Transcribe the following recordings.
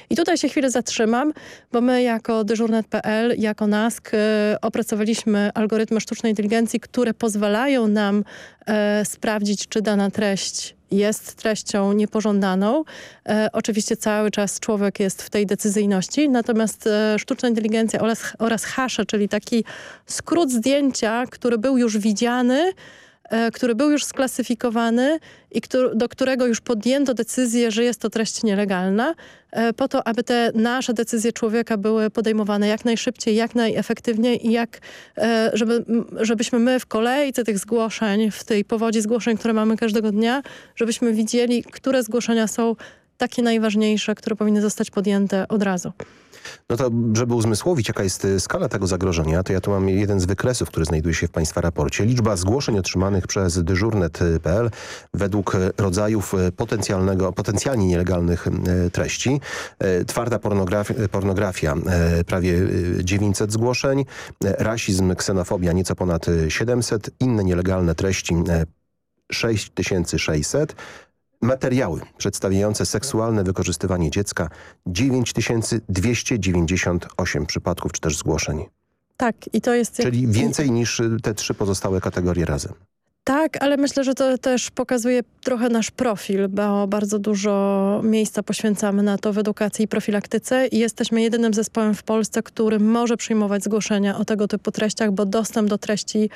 I tutaj się chwilę zatrzymam, bo my jako Dyżurnet.pl, jako NASK opracowaliśmy algorytmy sztucznej inteligencji, które pozwalają nam sprawdzić, czy dana treść jest treścią niepożądaną. Oczywiście cały czas człowiek jest w tej decyzyjności, natomiast sztuczna inteligencja oraz hasze, czyli taki skrót zdjęcia, który był już widziany, który był już sklasyfikowany i do którego już podjęto decyzję, że jest to treść nielegalna, po to, aby te nasze decyzje człowieka były podejmowane jak najszybciej, jak najefektywniej i żebyśmy my w kolejce tych zgłoszeń, w tej powodzi zgłoszeń, które mamy każdego dnia, żebyśmy widzieli, które zgłoszenia są takie najważniejsze, które powinny zostać podjęte od razu. No to, żeby uzmysłowić, jaka jest skala tego zagrożenia, to ja tu mam jeden z wykresów, który znajduje się w Państwa raporcie. Liczba zgłoszeń otrzymanych przez Dyżurnet.pl według rodzajów potencjalnie nielegalnych treści. Twarda pornografia prawie 900 zgłoszeń, rasizm, ksenofobia nieco ponad 700, inne nielegalne treści 6600, materiały przedstawiające seksualne wykorzystywanie dziecka 9298 przypadków czy też zgłoszeń. Tak, i to jest... Czyli więcej niż te 3 pozostałe kategorie razem. Tak, ale myślę, że to też pokazuje trochę nasz profil, bo bardzo dużo miejsca poświęcamy na to w edukacji i profilaktyce i jesteśmy jedynym zespołem w Polsce, który może przyjmować zgłoszenia o tego typu treściach, bo dostęp do treści,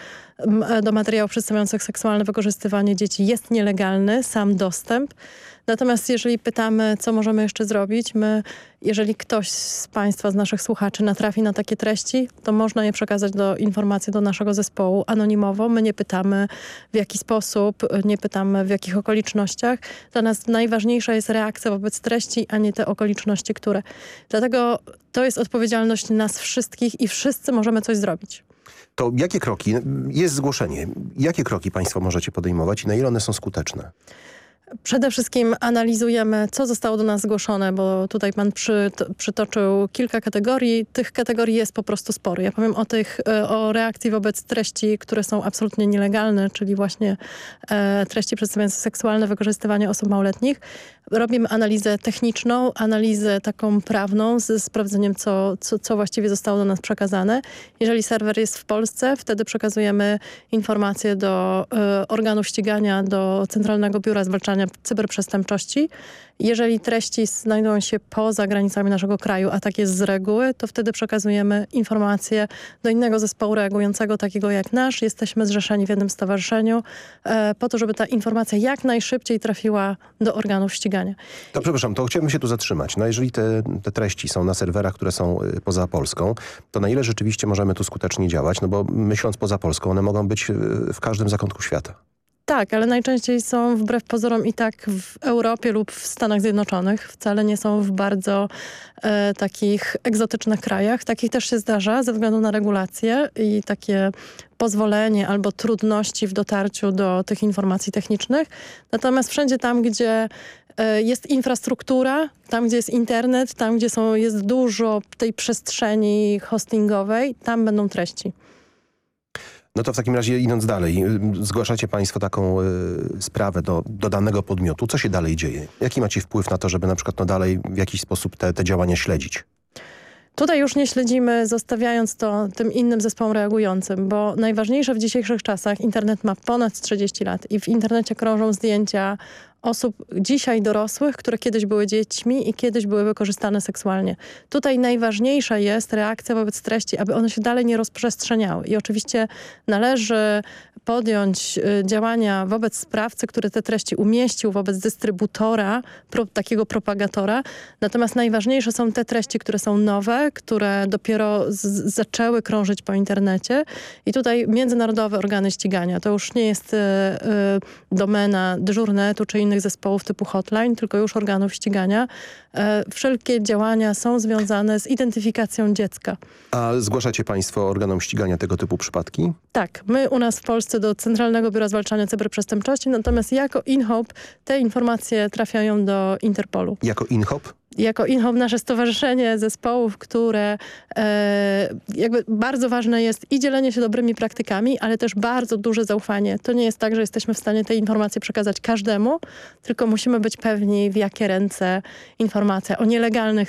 do materiałów przedstawiających seksualne wykorzystywanie dzieci jest nielegalny, sam dostęp. Natomiast jeżeli pytamy, co możemy jeszcze zrobić, jeżeli ktoś z Państwa, z naszych słuchaczy natrafi na takie treści, to można je przekazać informacji do naszego zespołu anonimowo. My nie pytamy w jaki sposób, nie pytamy w jakich okolicznościach. Dla nas najważniejsza jest reakcja wobec treści, a nie te okoliczności, które. Dlatego to jest odpowiedzialność nas wszystkich i wszyscy możemy coś zrobić. To jakie kroki, jest zgłoszenie, jakie kroki Państwo możecie podejmować i na ile one są skuteczne? Przede wszystkim analizujemy, co zostało do nas zgłoszone, bo tutaj pan przytoczył kilka kategorii. Tych kategorii jest po prostu sporo. Ja powiem o reakcji wobec treści, które są absolutnie nielegalne, czyli właśnie treści przedstawiające seksualne wykorzystywanie osób małoletnich. Robimy analizę techniczną, analizę taką prawną ze sprawdzeniem, co właściwie zostało do nas przekazane. Jeżeli serwer jest w Polsce, wtedy przekazujemy informacje do organów ścigania, do Centralnego Biura Zwalczania Cyberprzestępczości. Jeżeli treści znajdują się poza granicami naszego kraju, a tak jest z reguły, to wtedy przekazujemy informacje do innego zespołu reagującego, takiego jak nasz. Jesteśmy zrzeszeni w jednym stowarzyszeniu po to, żeby ta informacja jak najszybciej trafiła do organów ścigania. To przepraszam, to chciałbym się tu zatrzymać. No jeżeli te treści są na serwerach, które są poza Polską, to na ile rzeczywiście możemy tu skutecznie działać? No bo myśląc poza Polską, one mogą być w każdym zakątku świata. Tak, ale najczęściej są wbrew pozorom i tak w Europie lub w Stanach Zjednoczonych. Wcale nie są w bardzo takich egzotycznych krajach. Takich też się zdarza ze względu na regulacje i takie pozwolenie albo trudności w dotarciu do tych informacji technicznych. Natomiast wszędzie tam, gdzie jest infrastruktura, tam gdzie jest internet, tam gdzie jest dużo tej przestrzeni hostingowej, tam będą treści. No to w takim razie idąc dalej, zgłaszacie Państwo taką sprawę do danego podmiotu. Co się dalej dzieje? Jaki macie wpływ na to, żeby na przykład dalej w jakiś sposób te działania śledzić? Tutaj już nie śledzimy, zostawiając to tym innym zespołom reagującym, bo najważniejsze w dzisiejszych czasach, internet ma ponad 30 lat i w internecie krążą zdjęcia osób dzisiaj dorosłych, które kiedyś były dziećmi i kiedyś były wykorzystane seksualnie. Tutaj najważniejsza jest reakcja wobec treści, aby one się dalej nie rozprzestrzeniały. I oczywiście należy podjąć działania wobec sprawcy, który te treści umieścił, wobec dystrybutora, takiego propagatora. Natomiast najważniejsze są te treści, które są nowe, które dopiero zaczęły krążyć po internecie. I tutaj międzynarodowe organy ścigania. To już nie jest domena Dyżurnetu czy innych zespołów typu hotline, tylko już organów ścigania. Wszelkie działania są związane z identyfikacją dziecka. A zgłaszacie Państwo organom ścigania tego typu przypadki? Tak. My u nas w Polsce do Centralnego Biura Zwalczania Cyberprzestępczości, natomiast jako InHope te informacje trafiają do Interpolu. Jako InHope? Jako InHope nasze stowarzyszenie zespołów, które jakby bardzo ważne jest i dzielenie się dobrymi praktykami, ale też bardzo duże zaufanie. To nie jest tak, że jesteśmy w stanie te informacje przekazać każdemu, tylko musimy być pewni, w jakie ręce informacja o nielegalnych